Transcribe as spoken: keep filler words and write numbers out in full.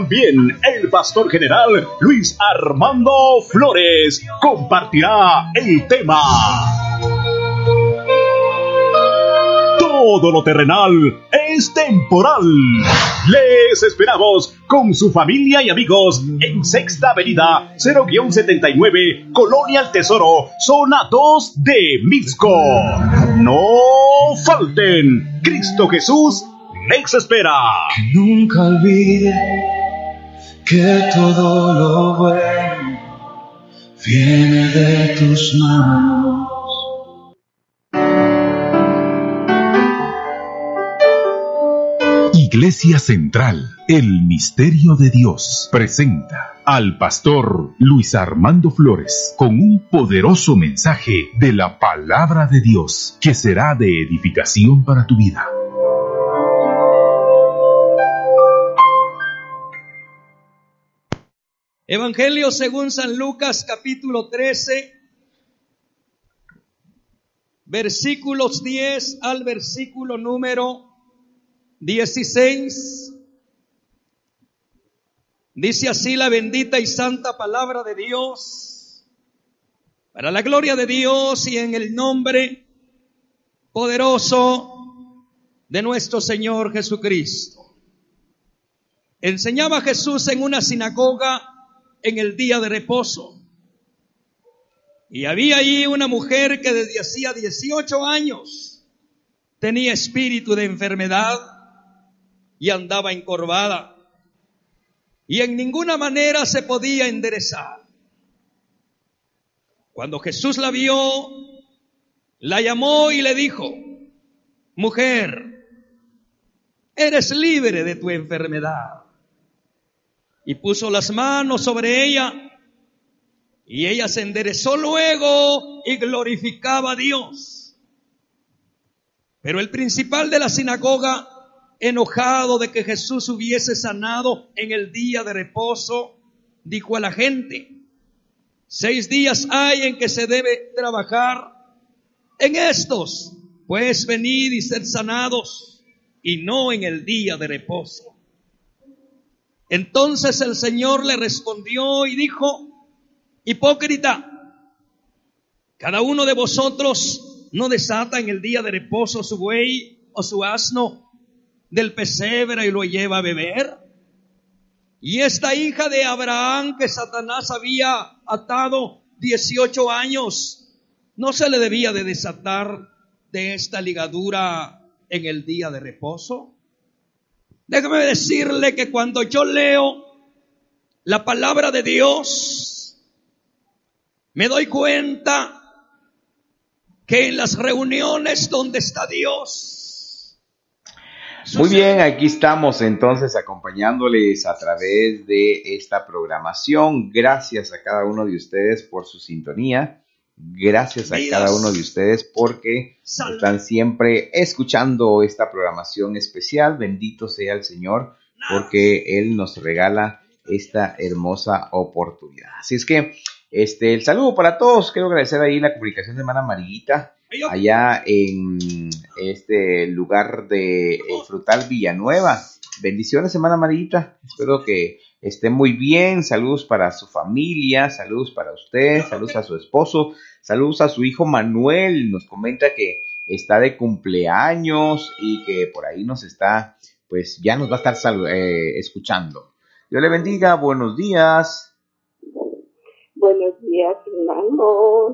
También el pastor general Luis Armando Flores compartirá el tema Todo lo terrenal es temporal. Les esperamos con su familia y amigos en Sexta Avenida cero setenta y nueve, Colonia El Tesoro, zona dos de Mixco. No falten. Cristo Jesús les espera. Que nunca olvide que todo lo bueno viene de tus manos. Iglesia Central, el Misterio de Dios, presenta al pastor Luis Armando Flores con un poderoso mensaje de la Palabra de Dios que será de edificación para tu vida. Evangelio según San Lucas, capítulo trece, versículos diez al versículo número dieciséis. Dice así la bendita y santa palabra de Dios, para la gloria de Dios y en el nombre poderoso de nuestro Señor Jesucristo. Enseñaba Jesús en una sinagoga en el día de reposo, y había allí una mujer que desde hacía dieciocho años tenía espíritu de enfermedad y andaba encorvada, y en ninguna manera se podía enderezar. Cuando Jesús la vio, la llamó y le dijo: mujer, eres libre de tu enfermedad. Y puso las manos sobre ella, y ella se enderezó luego y glorificaba a Dios. Pero el principal de la sinagoga, enojado de que Jesús hubiese sanado en el día de reposo, dijo a la gente: seis días hay en que se debe trabajar. En estos, pues, venid y sed sanados, y no en el día de reposo. Entonces el Señor le respondió y dijo: hipócrita, cada uno de vosotros no desata en el día de reposo su buey o su asno del pesebre y lo lleva a beber. Y esta hija de Abraham que Satanás había atado dieciocho años, ¿no se le debía de desatar de esta ligadura en el día de reposo? Déjame decirle que cuando yo leo la palabra de Dios, me doy cuenta que en las reuniones donde está Dios. Muy bien, aquí estamos entonces acompañándoles a través de esta programación. Gracias a cada uno de ustedes por su sintonía. Gracias a cada uno de ustedes porque están siempre escuchando esta programación especial. Bendito sea el Señor porque Él nos regala esta hermosa oportunidad. Así es que este, el saludo para todos. Quiero agradecer ahí la comunicación de hermana Mariguita allá en este lugar de Frutal Villanueva. Bendiciones, hermana Mariguita. Espero que esté muy bien. Saludos para su familia, saludos para usted, saludos a su esposo, saludos a su hijo Manuel. Nos comenta que está de cumpleaños y que por ahí nos está, pues ya nos va a estar sal- eh, escuchando. Dios le bendiga, buenos días. Buenos días, hermanos.